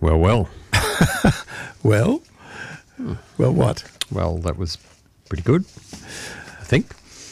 Well. Well, what? Well, that was pretty good, I think.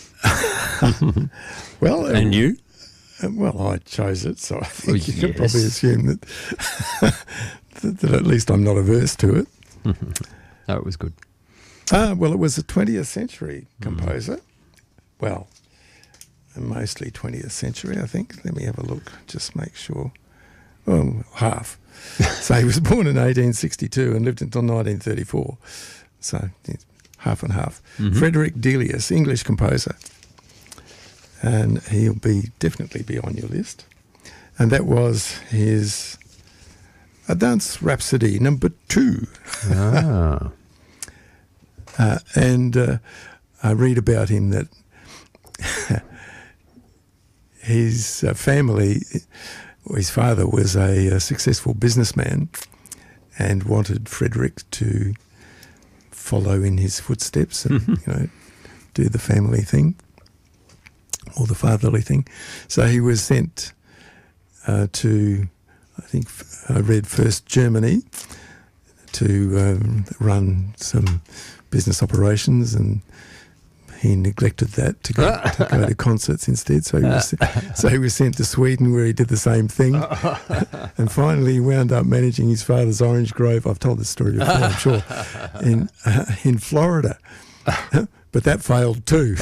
Well, And you? Well, I chose it, so I think you Yes. can probably assume that, that at least I'm not averse to it. No, it was good. Well, it was a 20th century composer. Well, mostly 20th century, I think. Let me have a look, just make sure. Well, half. So he was born in 1862 and lived until 1934. So it's half and half. Frederick Delius, English composer. And he'll definitely be on your list. And that was his A Dance Rhapsody number 2. Ah. And I read about him that his family, his father was a successful businessman and wanted Frederick to follow in his footsteps and do the family thing or the fatherly thing. So he was sent to, I think I read first Germany to run some business operations, and he neglected that to go to concerts instead. So he was sent to Sweden, where he did the same thing, and finally he wound up managing his father's orange grove. I've told this story before, I'm sure, in Florida, but that failed too.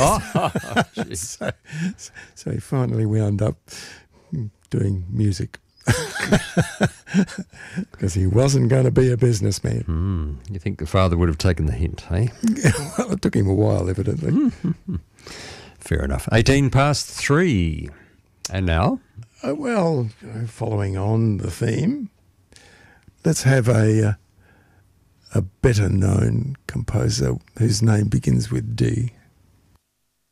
So he finally wound up doing music. Because he wasn't going to be a businessman. You think the father would have taken the hint, eh? Well, it took him a while, evidently. Fair enough. 18 past 3. And now? Well, following on the theme, let's have a better-known composer whose name begins with D.